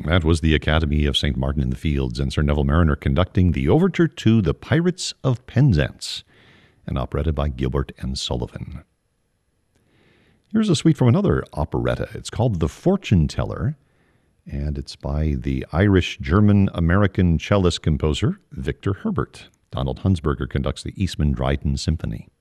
That was the Academy of St. Martin in the Fields and Sir Neville Marriner conducting the overture to The Pirates of Penzance, an operetta by Gilbert and Sullivan. Here's a suite from another operetta. It's called The Fortune Teller, and it's by the Irish-German-American cellist composer Victor Herbert. Donald Hunsberger conducts the Eastman Dryden Symphony.